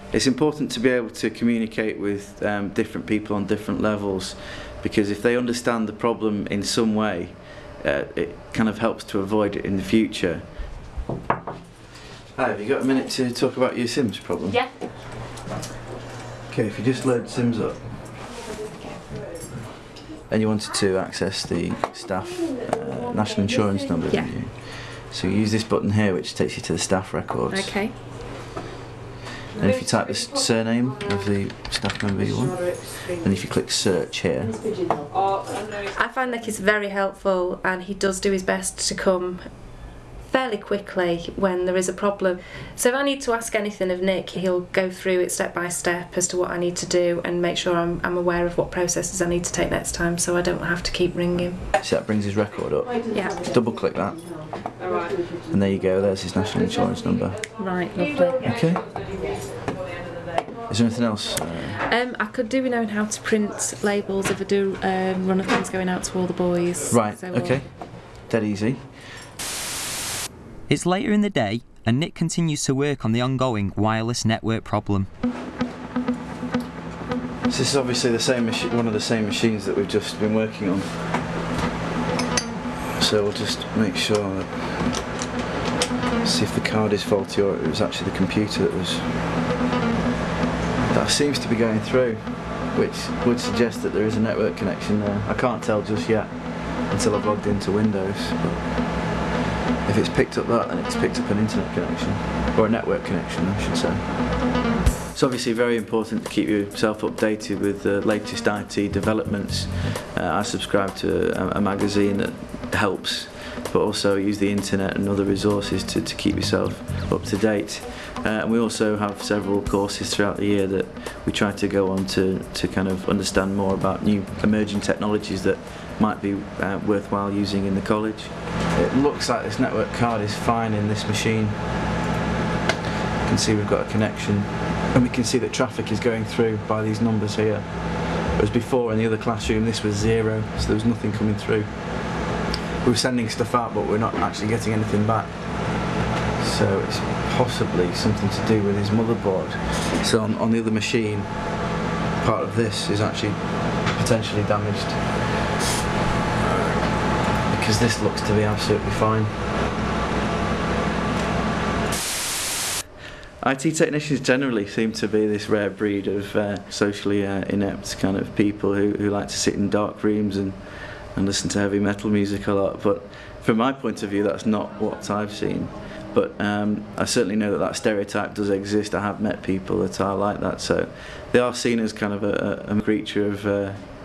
It's important to be able to communicate with different people on different levels, because if they understand the problem in some way, it kind of helps to avoid it in the future. Hi, have you got a minute to talk about your Sims problem? Yeah. Okay, if you just load Sims up, and you wanted to access the staff national insurance number, Yeah. didn't you? So you use this button here, which takes you to the staff records. Okay. And if you type the surname of the staff member you want, and if you click search here, I find Nick is very helpful, and he does do his best to come fairly quickly when there is a problem. So if I need to ask anything of Nick, he'll go through it step by step as to what I need to do and make sure I'm aware of what processes I need to take next time, so I don't have to keep ringing. so that brings his record up. Yeah. Double click that, and there you go, there's his national insurance number. Right, lovely. Okay. Is there anything else? I could do with knowing how to print labels if I do run of things going out to all the boys. Right, So, okay. Dead easy. It's later in the day and Nick continues to work on the ongoing wireless network problem. So this is obviously the same one of the same machines that we've just been working on. So we'll just make sure that, see if the card is faulty or it was actually the computer that seems to be going through, which would suggest that there is a network connection there. I can't tell just yet until I've logged into Windows. But if it's picked up that, then it's picked up an internet connection, or a network connection I should say. It's obviously very important to keep yourself updated with the latest IT developments. I subscribe to a magazine that helps, but also use the internet and other resources to keep yourself up to date. And we also have several courses throughout the year that we try to go on to kind of understand more about new emerging technologies that might be worthwhile using in the college. It looks like this network card is fine in this machine. You can see we've got a connection, and we can see that traffic is going through by these numbers here. Whereas before in the other classroom this was 0, so there was nothing coming through. We were sending stuff out, but we're not actually getting anything back. So it's possibly something to do with his motherboard. So on the other machine, part of this is actually potentially damaged, because this looks to be absolutely fine. IT technicians generally seem to be this rare breed of socially inept kind of people who like to sit in dark rooms and listen to heavy metal music a lot, but from my point of view that's not what I've seen. But I certainly know that stereotype does exist. I have met people that are like that, so they are seen as kind of a creature of